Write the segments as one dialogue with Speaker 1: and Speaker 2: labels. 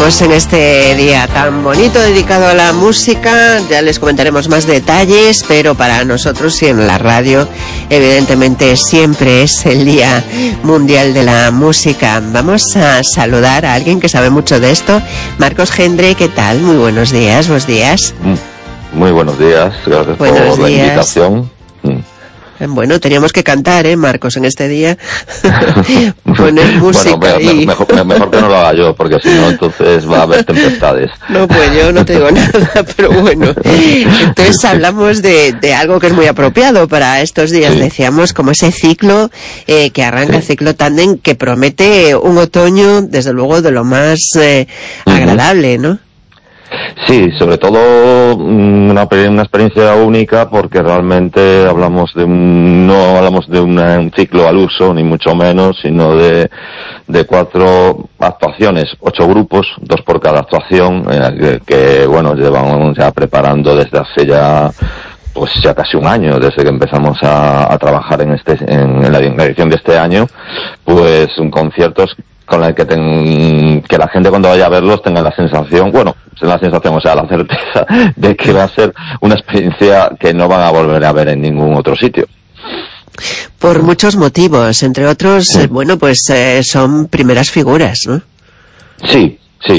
Speaker 1: estamos en este día tan bonito dedicado a la música. Ya les comentaremos más detalles, pero para nosotros y en la radio, evidentemente siempre es el Día Mundial de la Música. Vamos a saludar a alguien que sabe mucho de esto. Marcos Gendre, ¿qué tal? Muy buenos días, buenos días.
Speaker 2: Muy buenos días, gracias por la invitación.
Speaker 1: Bueno, teníamos que cantar, Marcos, en este día. Poner música.
Speaker 2: Bueno, mejor que no lo haga yo, porque si no, entonces va a haber tempestades.
Speaker 1: No, pues yo no te digo nada, pero bueno. Entonces hablamos de algo que es muy apropiado para estos días. Sí. Decíamos como ese ciclo que arranca, sí. Ciclo tándem, que promete un otoño, desde luego, de lo más agradable, ¿no?
Speaker 2: Sí, sobre todo una experiencia única, porque realmente no hablamos de un ciclo al uso, ni mucho menos, sino de 4 actuaciones, 8 grupos, 2 por cada actuación, que bueno, llevamos ya preparando desde hace ya casi un año, desde que empezamos a trabajar en la edición de este año, pues conciertos con el que la gente cuando vaya a verlos tenga la sensación, la certeza de que va a ser una experiencia que no van a volver a ver en ningún otro sitio.
Speaker 1: Por muchos motivos, entre otros, sí. Son primeras figuras, ¿no?
Speaker 2: Sí.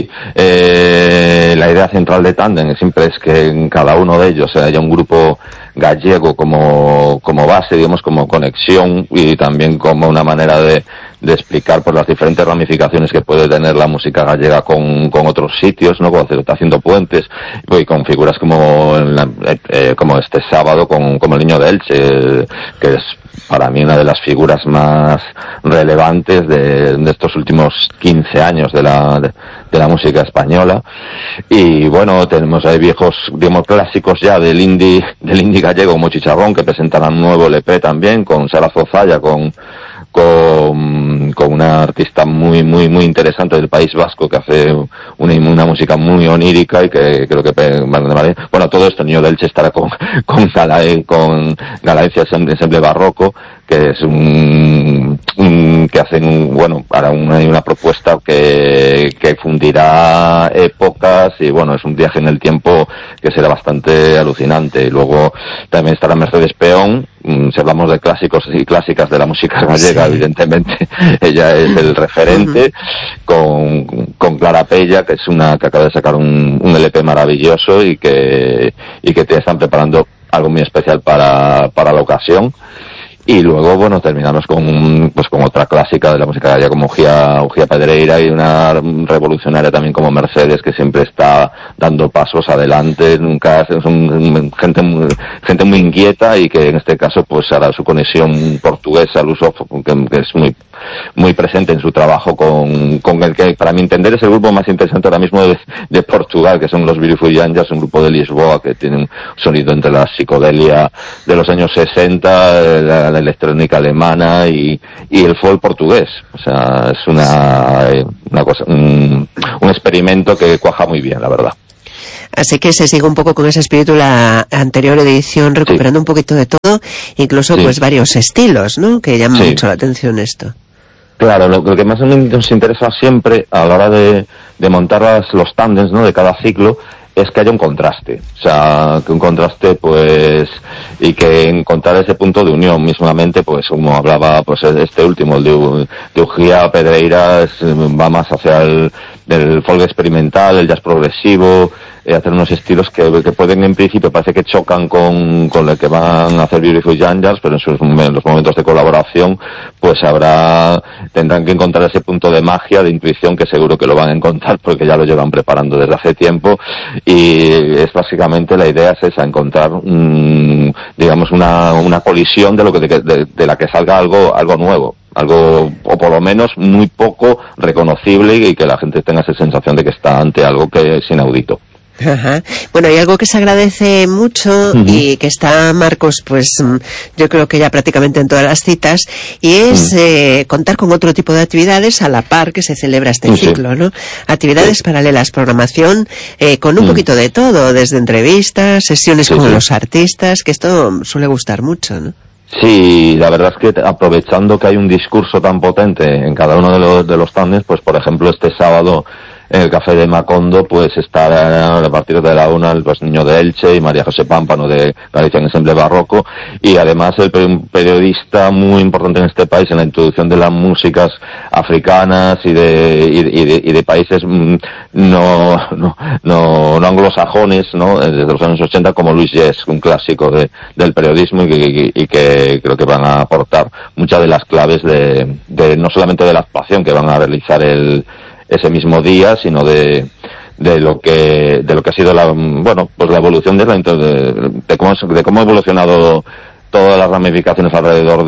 Speaker 2: La idea central de Tándem siempre es que en cada uno de ellos haya un grupo gallego como base, digamos, como conexión, y también como una manera de explicar por las diferentes ramificaciones que puede tener la música gallega con otros sitios, ¿no? Haciendo puentes, y con figuras como este sábado como el Niño de Elche, que es para mí una de las figuras más relevantes de estos últimos 15 años de la música española. Y bueno, tenemos ahí viejos, digamos, clásicos ya del indie gallego, como Chicharrón, que presentarán un nuevo LP también, con Sara Zozaya, con una artista muy interesante del País Vasco, que hace una música muy onírica, y que creo que todo esto. El Niño del Elche estará con Galaecia Ensemble Barroco, que es que hacen hará una propuesta que fundirá épocas, y es un viaje en el tiempo que será bastante alucinante. Y luego también estará Mercedes Peón. Si hablamos de clásicos y clásicas de la música gallega, sí. Evidentemente ella es el referente, con Clara Pella, que es que acaba de sacar un LP maravilloso, y que te están preparando algo muy especial para la ocasión. Y luego, terminamos con otra clásica de la música gallega como Uxía Pedreira, y una revolucionaria también como Mercedes, que siempre está dando pasos adelante, son gente muy inquieta, y que en este caso hará su conexión portuguesa al uso, que es muy presente en su trabajo con el que, para mi entender, es el grupo más interesante ahora mismo de Portugal, que son los Beautiful Angels, un grupo de Lisboa que tiene un sonido entre la psicodelia de los años 60, la electrónica alemana y el folk portugués. O sea, es una cosa, un experimento que cuaja muy bien, la verdad.
Speaker 1: Así que se sigue un poco con ese espíritu la anterior edición, recuperando un poquito de todo, incluso varios estilos, ¿no? Que llaman mucho la atención esto.
Speaker 2: Claro, lo que más nos interesa siempre a la hora de montar los tándems, ¿no?, de cada ciclo, es que haya un contraste. O sea, que un contraste, y que encontrar ese punto de unión mismamente, como hablaba, este último, el de Uxía Pedreira, va más hacia el folk experimental, el jazz progresivo, hacer unos estilos que pueden, en principio, parece que chocan con lo que van a hacer Beautiful Angels, pero en los momentos de colaboración, tendrán que encontrar ese punto de magia, de intuición, que seguro que lo van a encontrar, porque ya lo llevan preparando desde hace tiempo. Y es básicamente, la idea es esa, encontrar digamos una colisión de la que salga algo nuevo, algo, o por lo menos muy poco reconocible, y que la gente tenga esa sensación de que está ante algo que es inaudito.
Speaker 1: Ajá. Bueno, hay algo que se agradece mucho y que está, Marcos, yo creo que ya prácticamente en todas las citas, y es contar con otro tipo de actividades a la par que se celebra este ciclo, ¿no? Actividades paralelas, programación con un poquito de todo, desde entrevistas, sesiones con los artistas, que esto suele gustar mucho, ¿no?
Speaker 2: Sí, la verdad es que aprovechando que hay un discurso tan potente en cada uno de los tándems, por ejemplo, este sábado el Café de Macondo, pues está a partir de la 1 el Niño de Elche y María José Pámpano de Galicia Ensemble Barroco, y además un periodista muy importante en este país en la introducción de las músicas africanas y de países no anglosajones, ¿no? Desde los años 80, como Luis Yes, un clásico del periodismo y que creo que van a aportar muchas de las claves de no solamente de la actuación que van a realizar ese mismo día, sino de lo que ha sido la evolución de cómo ha evolucionado todas las ramificaciones alrededor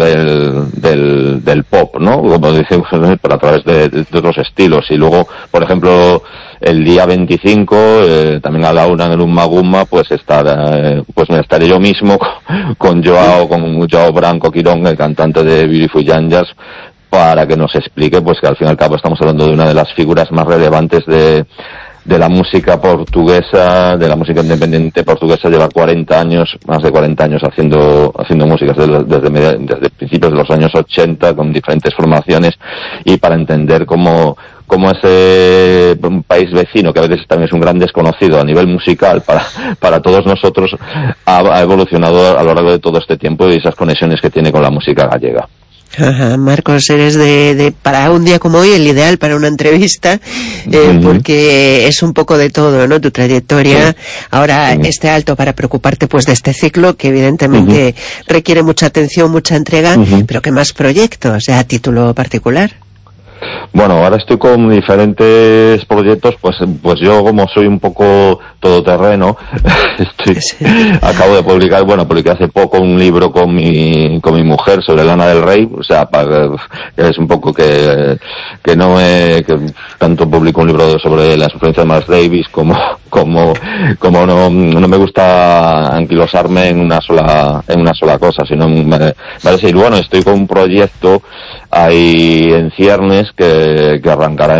Speaker 2: del pop, ¿no? Como decimos, pero a través de otros estilos. Y luego, por ejemplo, el día 25, también a la 1 en un Maguma, pues estaré yo mismo con Joao Branco Quirón, el cantante de Beautiful Yanjas, para que nos explique, pues que al fin y al cabo estamos hablando de una de las figuras más relevantes de la música portuguesa, de la música independiente portuguesa. Lleva más de 40 años haciendo música desde principios de los años 80, con diferentes formaciones, y para entender cómo ese país vecino, que a veces también es un gran desconocido a nivel musical para todos nosotros, ha evolucionado a lo largo de todo este tiempo, y esas conexiones que tiene con la música gallega.
Speaker 1: Ajá, Marcos, eres para un día como hoy el ideal para una entrevista, porque es un poco de todo, ¿no? Tu trayectoria, ahora este alto para preocuparte pues de este ciclo que evidentemente requiere mucha atención, mucha entrega, pero ¿qué más proyectos a título particular?
Speaker 2: Bueno, ahora estoy con diferentes proyectos, pues yo, como soy un poco todoterreno, acabo de publiqué hace poco un libro con mi mujer sobre Lana del Rey, o sea, que es un poco que tanto publico un libro sobre las influencias de Miles Davis como no me gusta anquilosarme en una sola cosa, sino bueno, estoy con un proyecto ahí en ciernes que arrancará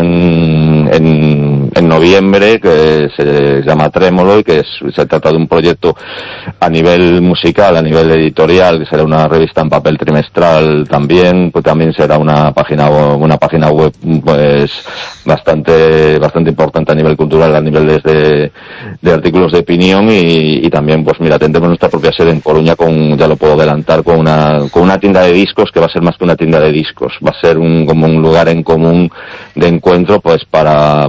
Speaker 2: en noviembre, que se llama Trémolo, y que se trata de un proyecto a nivel musical, a nivel editorial, que será una revista en papel trimestral también, pues también será una página web pues bastante importante a nivel cultural, a nivel de artículos de opinión, y también, pues mira, tendremos nuestra propia sede en Coruña, ya lo puedo adelantar, con una tienda de discos, que va a ser más que una tienda de discos, va a ser como un lugar en común de encuentro, pues para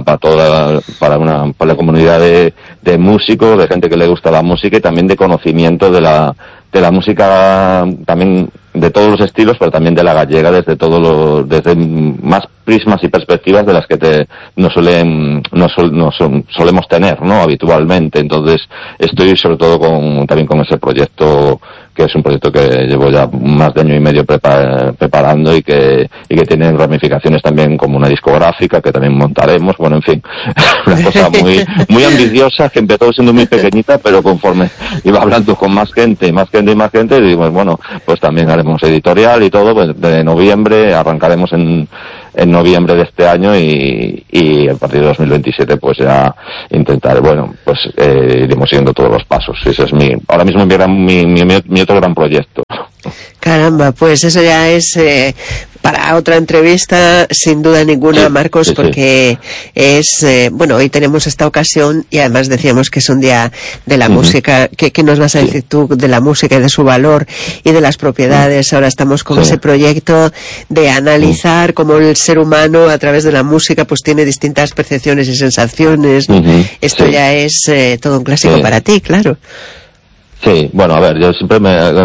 Speaker 2: la comunidad de músicos, de gente que le gusta la música, y también de conocimiento de la música, también de todos los estilos, pero también de la gallega, desde más prismas y perspectivas de las que no solemos tener, ¿no? Habitualmente. Entonces, estoy sobre todo también con ese proyecto, que es un proyecto que llevo ya más de año y medio preparando, y que tiene ramificaciones también como una discográfica que también montaremos. Bueno, en fin, una cosa muy ambiciosa, que empezó siendo muy pequeñita, pero conforme iba hablando con más gente, digo, bueno, pues también haremos editorial y todo. Pues de noviembre arrancaremos en noviembre de este año, y a partir de 2027 pues ya intentaré, bueno, pues iremos siguiendo todos los pasos. Ese es ahora mismo mi otro gran proyecto.
Speaker 1: Caramba, pues eso ya es para otra entrevista, sin duda ninguna, Marcos, porque es, hoy tenemos esta ocasión, y además decíamos que es un día de la música. ¿Qué nos vas a decir tú de la música y de su valor y de las propiedades? Ahora estamos con ese proyecto de analizar cómo el ser humano, a través de la música, pues tiene distintas percepciones y sensaciones. Esto ya es todo un clásico para ti, claro.
Speaker 2: Sí, bueno, a ver, yo siempre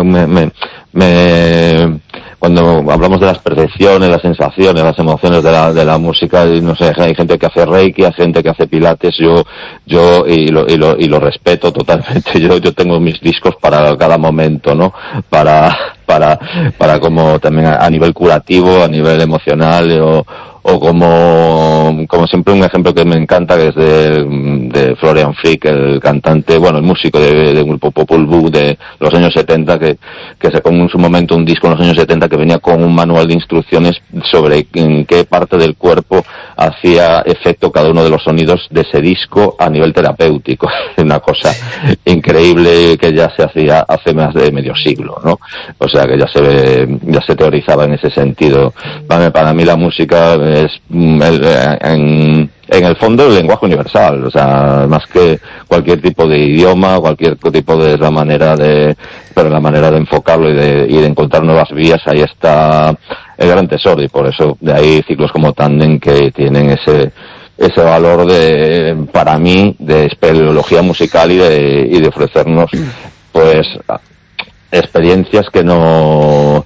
Speaker 2: cuando hablamos de las percepciones, las sensaciones, las emociones de la música, y no sé, hay gente que hace Reiki, hay gente que hace Pilates, yo lo respeto totalmente. Yo tengo mis discos para cada momento, ¿no? Para como también a nivel curativo, a nivel emocional, o como siempre, un ejemplo que me encanta, que es de Florian Frick, el cantante, el músico del grupo Popol Vuh de los años 70, que sacó en su momento un disco en los años 70 que venía con un manual de instrucciones sobre en qué parte del cuerpo hacía efecto cada uno de los sonidos de ese disco a nivel terapéutico. Una cosa increíble que ya se hacía hace más de medio siglo, ¿no? O sea que ya se teorizaba en ese sentido. Para mí la música es en el fondo el lenguaje universal, o sea, más que cualquier tipo de idioma, cualquier tipo de la manera de enfocarlo y de encontrar nuevas vías, ahí está el gran tesoro, y por eso de ahí ciclos como Tandem que tienen ese valor para mí de espeleología musical y de ofrecernos pues experiencias que no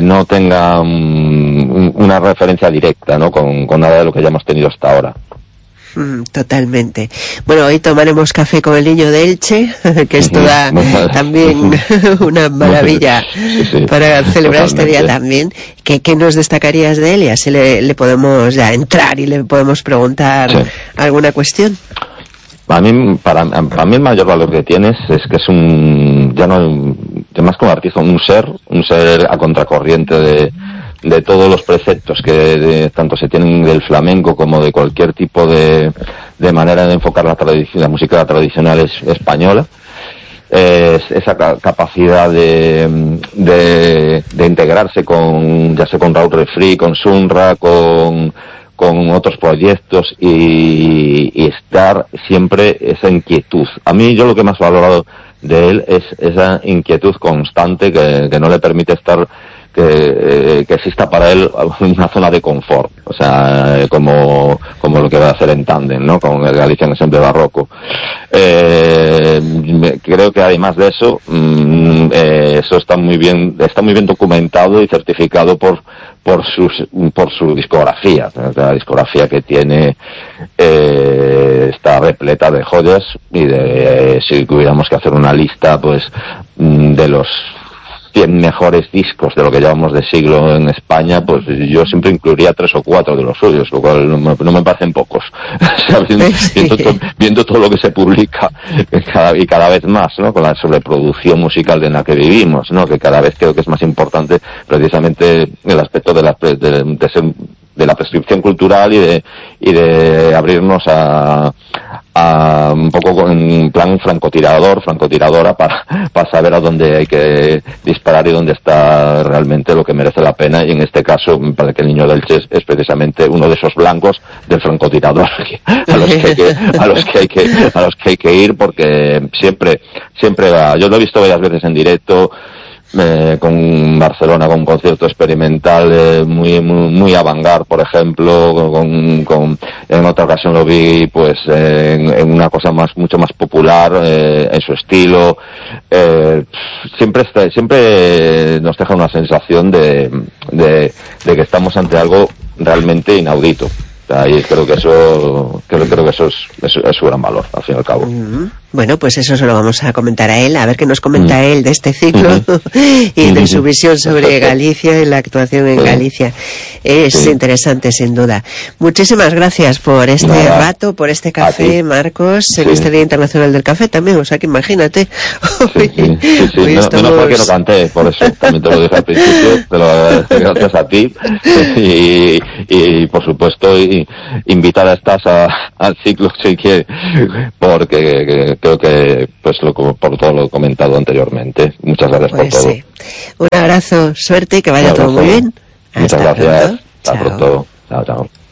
Speaker 2: tengan una referencia directa, ¿no? con nada de lo que ya hemos tenido hasta ahora.
Speaker 1: Totalmente. Bueno, hoy tomaremos café con el niño de Elche, que es toda también una maravilla para celebrar este día también. ¿Qué nos destacarías de él? Y así le podemos ya entrar y le podemos preguntar alguna cuestión.
Speaker 2: Para mí el mayor valor que tienes es que es más como artista, un ser a contracorriente de todos los preceptos que tanto se tienen del flamenco como de cualquier tipo de manera de enfocar la música tradicional española. Esa capacidad de integrarse ya sea con Raúl Refri, con Sunra, con otros proyectos y estar siempre esa inquietud. A mí yo lo que más he valorado de él es esa inquietud constante que no le permite estar que exista para él una zona de confort, o sea, como lo que va a hacer en Tandem, ¿no? Con el Galicia Ensemble Barroco. Creo que además de eso, eso está muy bien documentado y certificado por su discografía. La discografía que tiene está repleta de joyas y si tuviéramos que hacer una lista, pues, de los 100 mejores discos de lo que llamamos de siglo en España, pues yo siempre incluiría 3 o 4 de los suyos, lo cual no me parecen pocos. Viendo todo lo que se publica y cada vez más, ¿no? Con la sobreproducción musical en la que vivimos, ¿no? Que cada vez creo que es más importante precisamente el aspecto de la prescripción cultural y de abrirnos a un poco en plan francotiradora para saber a dónde hay que disparar y dónde está realmente lo que merece la pena, y en este caso me parece que el niño del Elche es precisamente uno de esos blancos del francotirador a los que hay que ir, porque siempre va. Yo lo he visto varias veces en directo, con Barcelona, con un concierto experimental muy avant-garde, por ejemplo, en otra ocasión lo vi pues en una cosa mucho más popular, en su estilo. Siempre nos deja una sensación de que estamos ante algo realmente inaudito. Y creo que eso es su gran valor, al fin y al cabo.
Speaker 1: Bueno, pues eso se lo vamos a comentar a él, a ver qué nos comenta él de este ciclo y de su visión sobre Galicia y la actuación en Galicia. Es interesante, sin duda. Muchísimas gracias por este rato, por este café, Marcos, en este Día Internacional del Café también, o sea que imagínate.
Speaker 2: Hoy estamos... No porque no canté, por eso también te lo dije al principio, te lo agradezco, gracias a ti y por supuesto invitar a estas al ciclo si quiere, porque creo que pues por todo lo comentado anteriormente. Muchas gracias por todo. Sí.
Speaker 1: Un abrazo, suerte y que vaya todo muy bien.
Speaker 2: Muchas gracias. Hasta pronto. Chao.